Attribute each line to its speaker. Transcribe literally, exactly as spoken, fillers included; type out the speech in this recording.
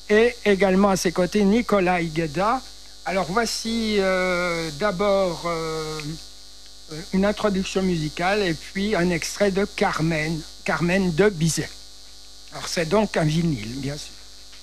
Speaker 1: et également à ses côtés Nicolas Higueda. Alors voici euh, d'abord euh, une introduction musicale et puis un extrait de Carmen, Carmen de Bizet. Alors c'est donc un vinyle, bien sûr.